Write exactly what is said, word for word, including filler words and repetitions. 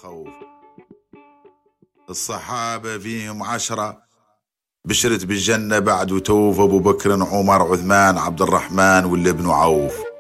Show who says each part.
Speaker 1: الخوف. الصحابة فيهم عشرة بشرت بالجنة بعد وتوف، أبو بكر عمر عثمان عبد الرحمن والابن عوف.